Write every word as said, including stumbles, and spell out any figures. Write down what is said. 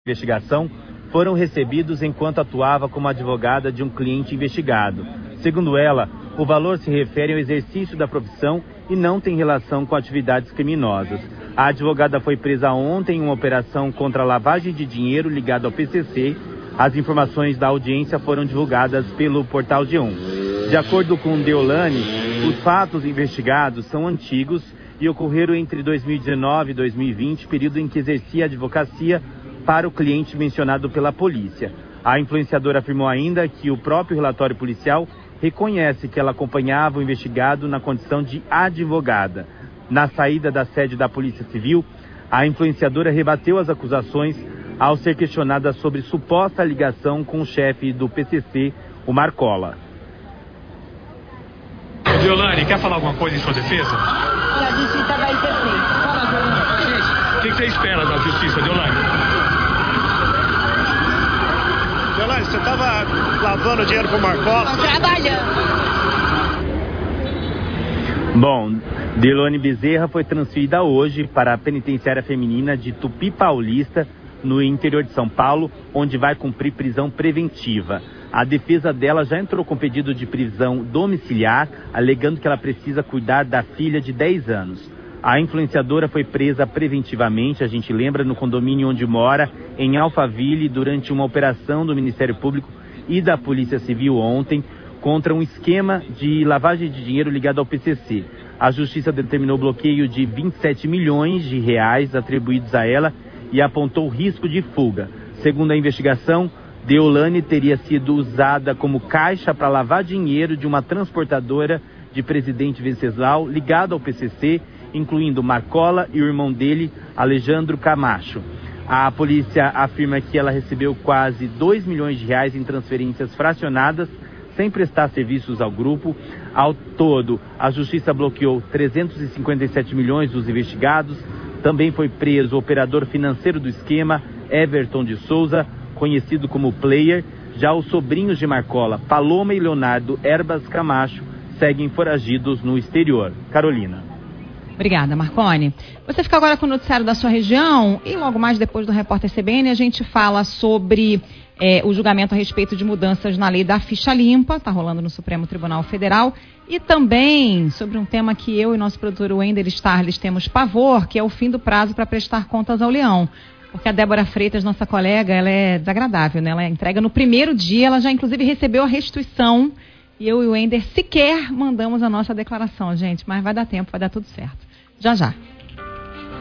investigação foram recebidos enquanto atuava como advogada de um cliente investigado. Segundo ela, o valor se refere ao exercício da profissão e não tem relação com atividades criminosas. A advogada foi presa ontem em uma operação contra a lavagem de dinheiro ligada ao P C C. As informações da audiência foram divulgadas pelo Portal G um. De acordo com Deolane, os fatos investigados são antigos e ocorreram entre dois mil e dezenove e dois mil e vinte, período em que exercia a advocacia para o cliente mencionado pela polícia. A influenciadora afirmou ainda que o próprio relatório policial reconhece que ela acompanhava o investigado na condição de advogada. Na saída da sede da Polícia Civil, a influenciadora rebateu as acusações ao ser questionada sobre suposta ligação com o chefe do P C C, o Marcola. Deolane, quer falar alguma coisa em sua defesa? A justiça vai ser feita. O que você espera da justiça, Deolane? Deolane, você estava lavando dinheiro com o Marcola? Trabalhando. Bom, Deolane Bezerra foi transferida hoje para a penitenciária feminina de Tupi Paulista, no interior de São Paulo, onde vai cumprir prisão preventiva. A defesa dela já entrou com pedido de prisão domiciliar, alegando que ela precisa cuidar da filha de dez anos. A influenciadora foi presa preventivamente, a gente lembra, no condomínio onde mora, em Alphaville, durante uma operação do Ministério Público e da Polícia Civil ontem, contra um esquema de lavagem de dinheiro ligado ao P C C. A Justiça determinou o bloqueio de vinte e sete milhões de reais atribuídos a ela e apontou risco de fuga. Segundo a investigação, Deolane teria sido usada como caixa para lavar dinheiro de uma transportadora de Presidente Venceslau ligada ao P C C, incluindo Marcola e o irmão dele, Alejandro Camacho. A polícia afirma que ela recebeu quase dois milhões de reais em transferências fracionadas, sem prestar serviços ao grupo. Ao todo, a Justiça bloqueou trezentos e cinquenta e sete milhões dos investigados. Também foi preso o operador financeiro do esquema, Everton de Souza, conhecido como Player. Já os sobrinhos de Marcola, Paloma e Leonardo Erbas Camacho, seguem foragidos no exterior. Carolina. Obrigada, Marcone. Você fica agora com o noticiário da sua região e logo mais depois do Repórter C B N a gente fala sobre é, o julgamento a respeito de mudanças na lei da ficha limpa, está rolando no Supremo Tribunal Federal, e também sobre um tema que eu e nosso produtor Wender Starles temos pavor, que é o fim do prazo para prestar contas ao Leão. Porque a Débora Freitas, nossa colega, ela é desagradável, né? Ela entrega no primeiro dia, ela já inclusive recebeu a restituição. E eu e o Wender sequer mandamos a nossa declaração, gente. Mas vai dar tempo, vai dar tudo certo. Já, já.